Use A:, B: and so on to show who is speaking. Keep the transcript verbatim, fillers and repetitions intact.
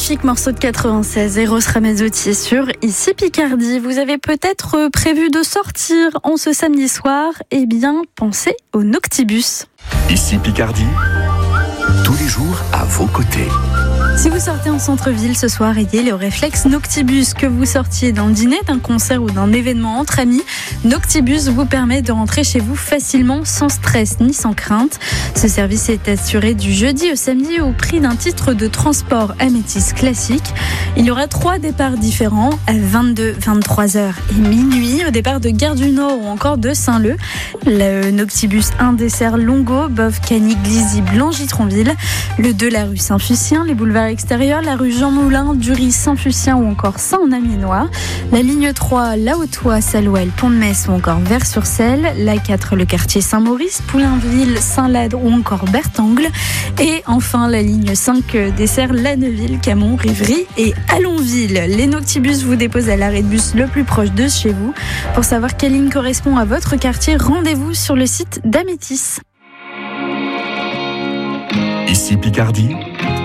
A: magnifique morceau de quatre-vingt-seize, Eros Ramazzotti sur Ici Picardie. Vous avez peut-être prévu de sortir en ce samedi soir. Eh bien, pensez au Noctibus.
B: Ici Picardie, tous les jours à vos côtés.
A: Si vous sortez en centre-ville ce soir, ayez le réflexe Noctibus. Que vous sortiez d'un dîner, d'un concert ou d'un événement entre amis, Noctibus vous permet de rentrer chez vous facilement, sans stress ni sans crainte. Ce service est assuré du jeudi au samedi au prix d'un titre de transport Amétis classique. Il y aura trois départs différents à vingt-deux, vingt-trois heures et minuit, au départ de Gare du Nord ou encore de Saint-Leu. Le Noctibus un dessert Longo, Boves, Cany, Glizy, Blangy-Tronville. Le deux, la rue Saint-Fucien, les boulevards extérieurs, la rue Jean Moulin, Dury, Saint-Fucien ou encore Saint-Amiénois. La ligne trois, La Haute-Oie, Salouel, Pont-de-Metz ou encore Vers-sur-Selle. La quatre, le quartier Saint-Maurice, Poulainville, Saint-Lade ou encore Bertangle. Et enfin, la ligne cinq dessert Lanneville, Camon, Rivry et Allonville. Les Noctibus vous déposent à l'arrêt de bus le plus proche de chez vous. Pour savoir quelle ligne correspond à votre quartier, rendez-vous sur le site d'Amétis.
B: Ici Picardie,